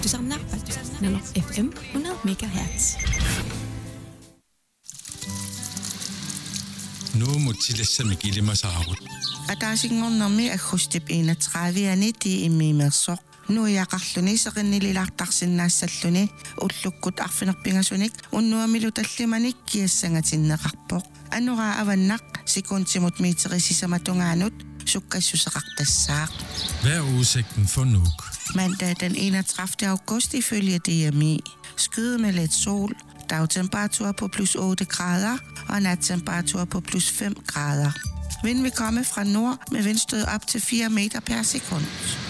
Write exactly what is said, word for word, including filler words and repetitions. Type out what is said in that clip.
Du samlar noll F M hundrede megahertz. Nu må tillæse mig give mig saarut. Ataasinngornermi aggustip enogtredive ti immiimersoq nu yaqarluni seqinnililaartarsinnaasalluni ullukkut arfinerpingasunik unnuamilu tallimanik kiassangatinneqarpoq anuraa avannaq sekuntimut meterisisamatugaanut sukkassuseqartassaaq. Hvad er udsigten for Nuuk? Mandag den enogtredivte august ifølge D M I. Skyde med lidt sol, dagtemperatur på plus otte grader og nattemperatur på plus fem grader. Vind vil komme fra nord med vindstød op til fire meter per sekund.